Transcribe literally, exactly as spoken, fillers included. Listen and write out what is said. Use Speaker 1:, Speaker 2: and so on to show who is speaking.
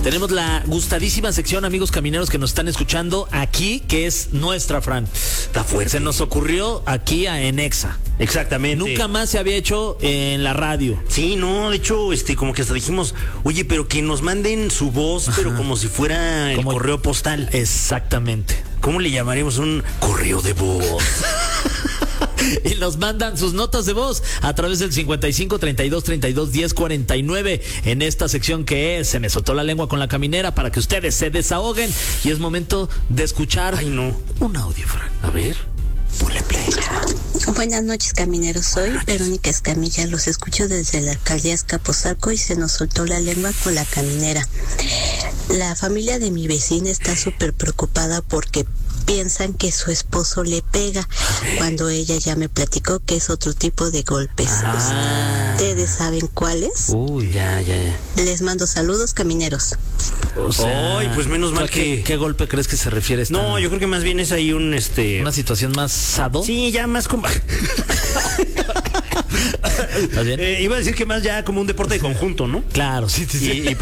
Speaker 1: Tenemos la gustadísima sección, amigos camineros que nos están escuchando aquí, que es nuestra, Fran.
Speaker 2: Está fuerte.
Speaker 1: Se nos ocurrió aquí a Enexa.
Speaker 2: Exactamente.
Speaker 1: Nunca más se había hecho en la radio.
Speaker 2: Sí, no, de hecho, este, como que hasta dijimos, oye, pero que nos manden su voz, Ajá. pero como si fuera el
Speaker 1: como
Speaker 2: correo postal.
Speaker 1: Exactamente.
Speaker 2: ¿Cómo le llamaríamos? Un correo de voz.
Speaker 1: Y nos mandan sus notas de voz a través del cincuenta y cinco, treinta y dos, treinta y dos, diez, cuarenta y nueve en esta sección que es Se me soltó la lengua con la caminera, para que ustedes se desahoguen. Y es momento de escuchar
Speaker 2: Ay, no.
Speaker 1: un audio, Fran.
Speaker 2: A ver, ponle play.
Speaker 3: Buenas noches, camineros. Soy Verónica Escamilla. Los escucho desde la alcaldía Azcapotzalco y se nos soltó la lengua con la caminera. La familia de mi vecina está súper preocupada porque piensan que su esposo le pega, cuando ella ya me platicó que es otro tipo de golpes.
Speaker 2: Ah.
Speaker 3: ¿Ustedes saben cuáles?
Speaker 2: Uy, ya, ya, ya.
Speaker 3: Les mando saludos, camineros.
Speaker 2: O sea, Ay, pues menos mal
Speaker 1: ¿qué,
Speaker 2: que...
Speaker 1: ¿Qué golpe crees que se refiere? Esta...
Speaker 2: No, yo creo que más bien es ahí un, este...
Speaker 1: Una situación más sado.
Speaker 2: Sí, ya más como...
Speaker 1: ¿Estás bien?
Speaker 2: Eh, iba a decir que más ya como un deporte de conjunto, ¿no?
Speaker 1: Claro, sí, sí, sí.
Speaker 2: Y, y